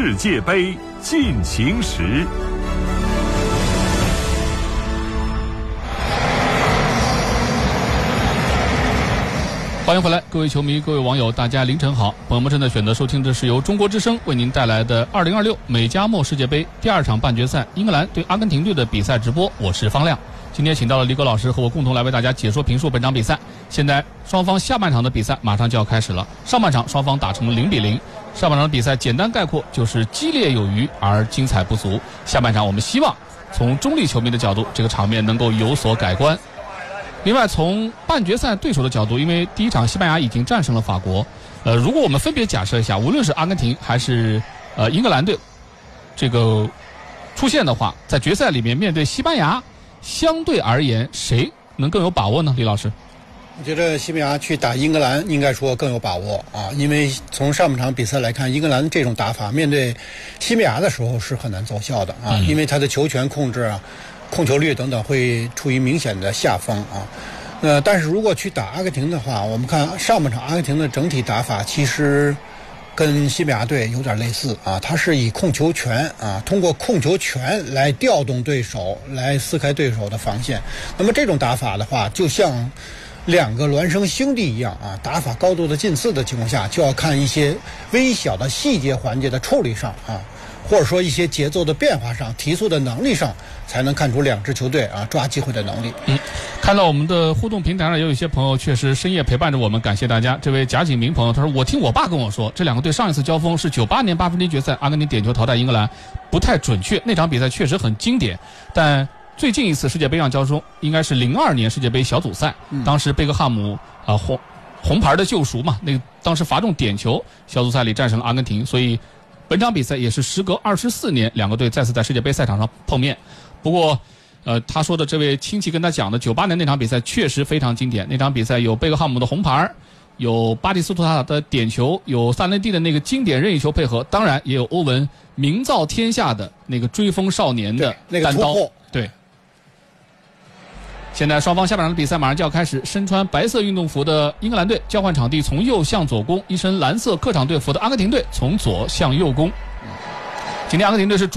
世界杯进行时。 欢迎回来，各位球迷、各位网友，大家凌晨好。朋友们正在选择收听的是由中国之声为您带来的2026美加墨世界杯第2场半决赛英格兰对阿根廷队的比赛直播，我是方亮。今天请到了李戈老师和我共同来为大家解说评述本场比赛。现在双方下半场的比赛马上就要开始了，上半场双方打成了0-0。上半场的比赛简单概括就是激烈有余而精彩不足。下半场我们希望从中立球迷的角度，这个场面能够有所改观。另外，从半决赛对手的角度，因为第一场西班牙已经战胜了法国，如果我们分别假设一下，无论是阿根廷还是英格兰队这个出现的话，在决赛里面面对西班牙，相对而言谁能更有把握呢？李老师， 我觉得西班牙去打英格兰应该说更有把握啊，因为从上半场比赛来看，英格兰这种打法面对西班牙的时候是很难奏效的啊，因为他的球权控制啊、控球率等等会处于明显的下风啊。但是如果去打阿根廷的话，我们看上半场阿根廷的整体打法其实跟西班牙队有点类似啊，他是以控球权啊，通过控球权来调动对手，来撕开对手的防线。那么这种打法的话，就像两个孪生兄弟一样啊，打法高度的近似的情况下，就要看一些微小的细节环节的处理上啊，或者说一些节奏的变化上、提速的能力上，才能看出两支球队啊抓机会的能力。 看到我们的互动平台上有一些朋友确实深夜陪伴着我们，感谢大家。这位贾景明朋友他说，我听我爸跟我说，这两个队上一次交锋是98年8分之一决赛，阿根廷点球淘汰英格兰，不太准确，那场比赛确实很经典，但最近一次世界杯上交锋应该是02年世界杯小组赛，当时贝克汉姆红牌的救赎嘛，那当时罚中点球，小组赛里战胜了阿根廷，所以本场比赛也是时隔24年，两个队再次在世界杯赛场上碰面。不过他说的这位亲戚跟他讲的98年那场比赛确实非常经典，那场比赛有贝克汉姆的红牌，有巴蒂斯图塔的点球，有萨内蒂的那个经典任意球配合，当然也有欧文名噪天下的那个追风少年的单刀。对，现在双方下半场的比赛马上就要开始，身穿白色运动服的英格兰队交换场地，从右向左攻，一身蓝色客场队服的阿根廷队从左向右攻。今天阿根廷队是